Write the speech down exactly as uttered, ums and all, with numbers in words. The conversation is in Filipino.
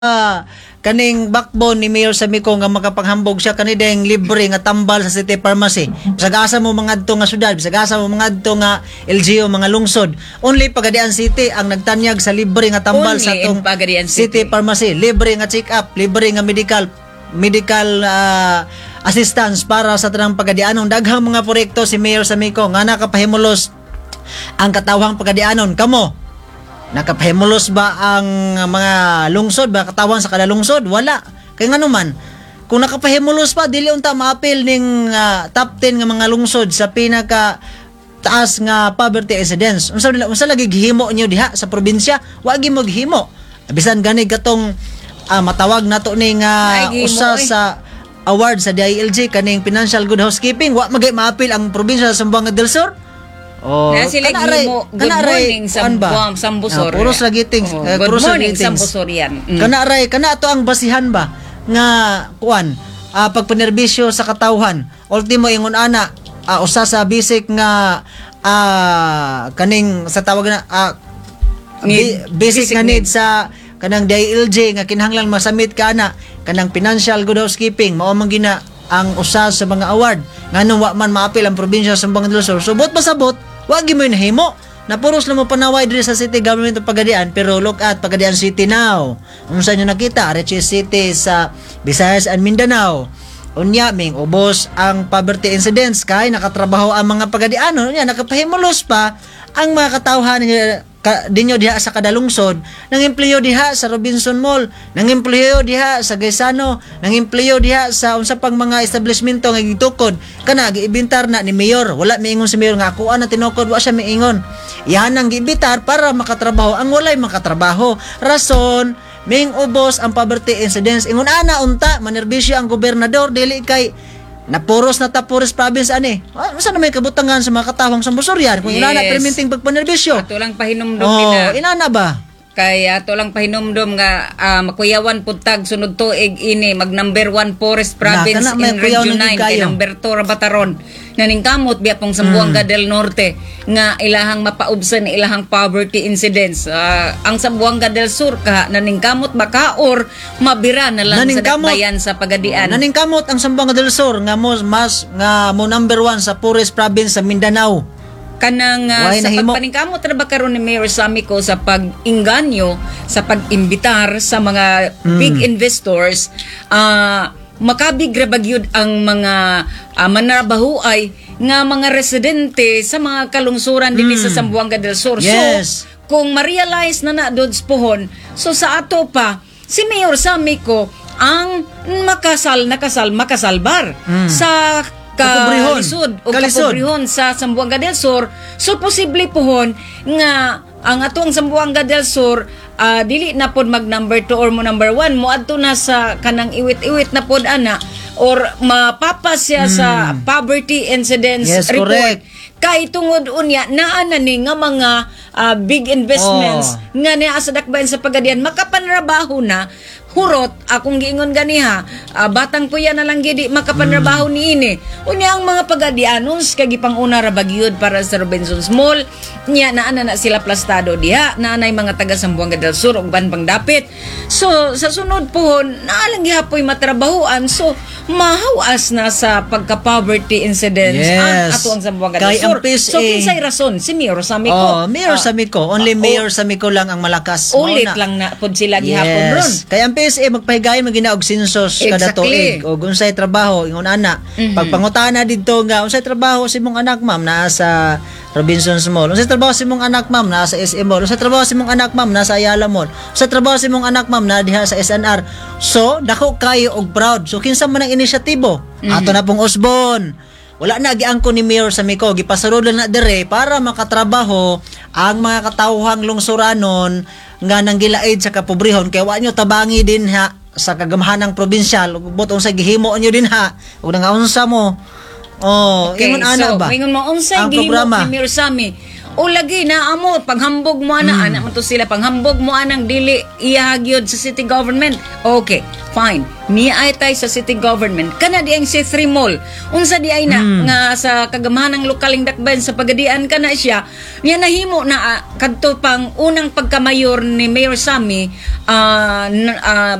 uh, kaning backbone ni Mayor Samico nga makapanghambog siya kanideng libre nga tambal sa City Pharmacy. Bisag asa mo mga adto nga syudad, bisag asa mo mga adto nga L G U mga lungsod. Only Pagadian City ang nagtanyag sa libre nga tambal Only sa tong Pagadian City. City Pharmacy, libre nga check up, libre nga medical medical uh, assistance para sa tanang Pagadianon. Daghang mga proyekto si Mayor Samico nga nakapahimulos ang katawhang Pagadianon. Kamo, nakapahimulos ba ang mga lungsod ba katawan sa kada lungsod? Wala. Kaya nga naman, kung nakapahimulos pa, dili unta maapil ning uh, top ten nga mga lungsod sa pinaka taas nga poverty incidence. Unsa unsa lagi gihimo niyo diha sa probinsya? Wa gi mo gihimo. Bisan gani katong uh, matawag nato ning uh, usa eh. sa award sa D I L G kaning Financial Good Housekeeping, wa magay maapil ang probinsya sa Zamboanga del Sur. Oh, na sila gimo good morning Sambuang Sambusor. Uh, puros lagi things. Oh, uh, good morning Sambusor yan. Mm. Kana ray kana ato ang basihan ba nga kuan uh, pagpanerbisyo sa katawhan. Ultimo ingon ana uh, usa sa basic nga uh, kaning sa tawag na uh, need, basic, basic nga need, need sa kanang D I L G nga kinahanglan masamit kana kanang Financial Good Housekeeping mao man gina ang usa sa mga award nganong wa man maapil ang probinsya sa Zamboanga del Sur. Subot pasabot wa gi mo nahimo na puros lang mo panaway diri sa city government of Pagadian, pero look at Pagadian City now. Unsa nyo nakita Ariches City sa Visayas and Mindanao. Unya ming ubos ang poverty incidents kay nakatrabaho ang mga Pagadiano, unya nakapahimulos pa ang mga katawhan ka, dinyo diha sa kada lungsod, nang empleyo diha sa Robinson Mall, nang empleyo diha sa Gaisano, nang empleyo diha sa unsa pang mga establishmento nga gitukod kana giibitar na ni mayor. Wala miingon si mayor nga ako ana tinukod, wa siya miingon. Yan ang giibitar para makatrabaho ang walay makatrabaho. Rason ming ubos ang poverty incidence. Ingon ana unta manerbisyo ang gobernador dili kay napuros na Tapores province ani. Ah, saan na may kabutangan sa mga katawang Sambusoryan kung yes. Inana perminting pagpanerbisyo. Ato lang pahinumdum oh, nila. Inana ba? Kaya ato lang pahinumdum nga uh, makuyawan putag sunod tuig ini mag number one forest province na, in Region nine kay number two Rabataron. Naningkamot biya pong Zamboanga mm. del Norte nga ilahang mapaubsan ilahang poverty incidence. Uh, ang Zamboanga del Sur ka naningkamot makaor mabira na lang sa dakbayan sa Pagadian. Naningkamot ang Zamboanga del Sur nga mo mas nga mo number one sa Forest province sa Mindanao. Kanang uh, sa pagpaningkamot ra ba karon ni Mayor Samico sa pag-inganyo sa pag-imbitar sa mga mm. big investors uh, makabigra bagyud ang mga uh, manarabahuay nga mga residente sa mga kalungsuran dinhi mm. sa Zamboanga del Sur. Yes. So kung ma-realize na na dods pohon, so sa ato pa si Mayor Samico ang makasal nakasal makasalbar mm. sa kalisod o kapobrihon sa Zamboanga del Sur. So posible pohon nga ang atong Zamboanga del Sur uh, dili na pod mag number two or mo number one mo adto na sa kanang iwit-iwit na pod ana or mapapas siya hmm. sa poverty incidence yes, report. Correct. Kay tungod unya naa na ni nga mga uh, big investments oh. nga niya sa dakbayan sa Pagadian makapanrabaho na hurot akong giingon ganiha uh, batang puya na lang gidi makapanrabaho mm. ni ini unya ang mga Pagadianos kay gipanguna ra bagyud para sa Robinson's Mall nya naa na, na sila plastado diha naanay mga taga Zamboanga del Sur ug ban pang dapit. So sa sunod pohon naa lang gihapoy matrabahoan so mahawas na sa pagka poverty incidence yes. ang ato ang Zamboanga del Sur. So kinsay rason si Mayor Samico. Oh, Mayor uh, Samico only uh, Mayor Samico lang ang malakas. Ulit na. lang na pod sila gihapon yes. ron. Kaya ang P S A magpahigayon magina og sensus kada exactly. tuig og unsay trabaho ingon ana. Mm-hmm. Pagpangutana didto nga unsay trabaho si mong anak ma'am naa sa Robinson's Mall. Unsay trabaho si mong anak ma'am naa sa S M Mall. Unsay trabaho si mong anak ma'am naa sa Ayala Mall. Unsay trabaho si mong anak ma'am naa diha sa S N R. So dako kayo og proud. So kinsa man ang inisyatibo? Mm-hmm. Ato na pong Osbon. Wala na giangko ni Mayor Samico gipasarod na dire para makatrabaho ang mga katawhang lungsuranon nga nang gilaid sa kapobrehon kay wa nyo tabangi din ha sa kagamahanang probinsyal butong sa gihimo nyo din ha ug nga unsa mo oh okay, ingon ana so, ba ingon mo unsa gihimo ni Mayor Sami O lagi na amo panghambog mo ana ana man to sila panghambog mo anang dili ihagyod sa city government. Okay, fine. Ni ay tay sa city government kana di ang C three Mall. Unsa di ay na nga sa kagamahanang lokaling dakbayan sa Pagadian kana siya. Niya nahimo na uh, kadto pang unang pagkamayor ni Mayor Sammy uh, uh,